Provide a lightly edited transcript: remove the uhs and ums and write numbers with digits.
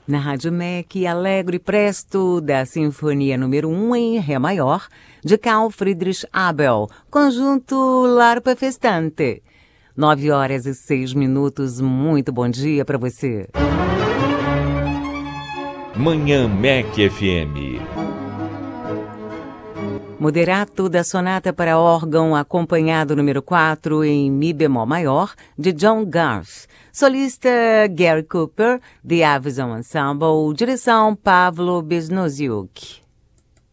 Na Rádio MEC, Alegro e Presto, da Sinfonia número 1 em Ré maior, de Carl Friedrich Abel, conjunto L'Arpa Festante. 9h06, muito bom dia para você. Manhã MEC FM. Moderato da Sonata para órgão acompanhado número 4 em Mi bemol maior, de John Garth. Solista Gary Cooper, The Avison Ensemble, direção Pavlo Besnoziuk.